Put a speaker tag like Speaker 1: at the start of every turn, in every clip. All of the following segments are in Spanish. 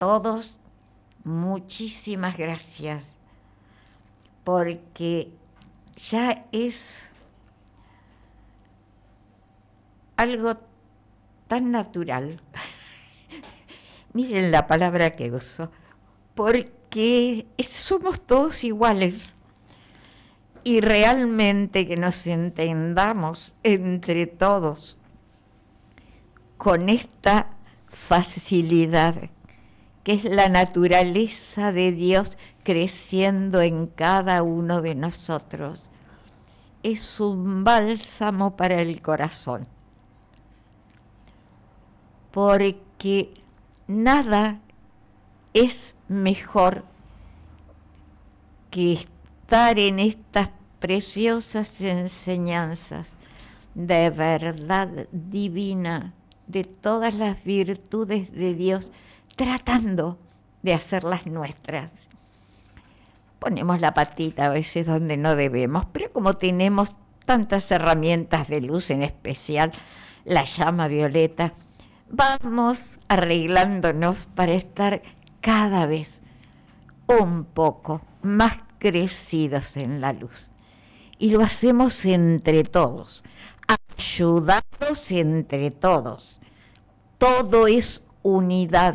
Speaker 1: todos, muchísimas gracias, porque ya es algo tan natural. Miren la palabra que uso, porque somos todos iguales. Y realmente que nos entendamos entre todos con esta facilidad que es la naturaleza de Dios creciendo en cada uno de nosotros, es un bálsamo para el corazón, porque nada es mejor que estar en estas preciosas enseñanzas de verdad divina, de todas las virtudes de Dios, tratando de hacerlas nuestras. Ponemos la patita a veces donde no debemos, pero como tenemos tantas herramientas de luz, en especial la llama violeta, vamos arreglándonos para estar cada vez un poco más crecidos en la luz. Y lo hacemos entre todos, ayudados entre todos. Todo es unidad.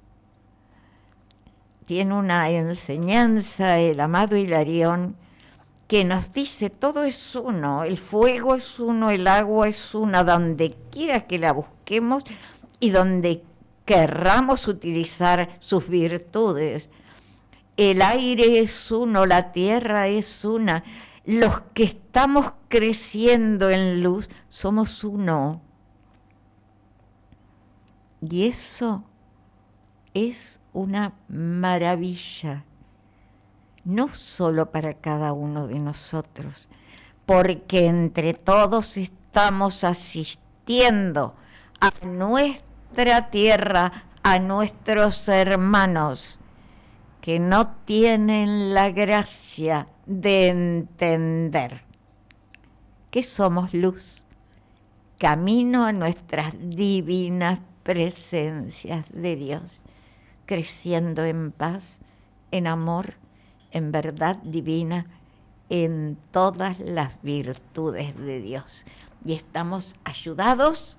Speaker 1: Tiene una enseñanza el amado Hilarión que nos dice todo es uno, el fuego es uno, el agua es una, donde quiera que la busquemos y donde querramos utilizar sus virtudes. El aire es uno, la tierra es una. Los que estamos creciendo en luz somos uno. Y eso es una maravilla, no solo para cada uno de nosotros, porque entre todos estamos asistiendo a nuestra tierra, a nuestros hermanos que no tienen la gracia de entender que somos luz, camino a nuestras divinas presencias de Dios, creciendo en paz, en amor, en verdad divina, en todas las virtudes de Dios. Y estamos ayudados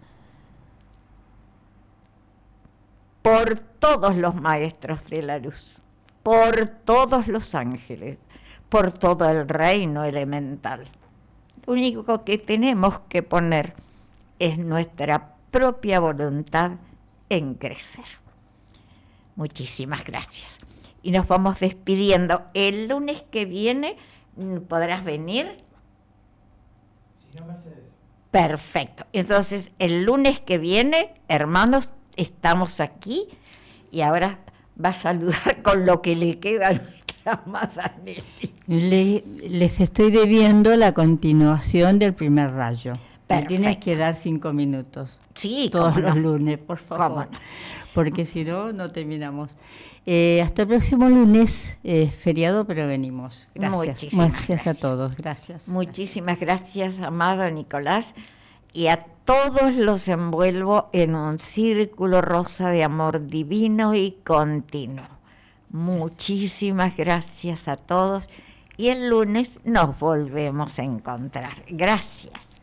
Speaker 1: por todos los maestros de la luz, por todos los ángeles, por todo el reino elemental. Lo único que tenemos que poner es nuestra propia voluntad en crecer. Muchísimas gracias. Y nos vamos despidiendo. El lunes que viene, ¿podrás venir?
Speaker 2: Sí, no, Mercedes.
Speaker 1: Perfecto. Entonces, el lunes que viene, hermanos, estamos aquí y ahora va a saludar con lo que le queda a nuestra amada Nelly.
Speaker 3: Les estoy debiendo la continuación del primer rayo. Me tienes
Speaker 1: Perfecto.
Speaker 3: que dar 5 minutos.
Speaker 1: Sí,
Speaker 3: todos
Speaker 1: cómo
Speaker 3: los
Speaker 1: no.
Speaker 3: lunes, por favor.
Speaker 1: Cómo no.
Speaker 3: Porque si no, no terminamos. Hasta el próximo lunes, feriado, pero venimos. Gracias.
Speaker 1: Muchísimas
Speaker 3: Gracias a todos. Gracias.
Speaker 1: Muchísimas gracias, amado Nicolás. Y a todos los envuelvo en un círculo rosa de amor divino y continuo. Muchísimas gracias a todos. Y el lunes nos volvemos a encontrar. Gracias.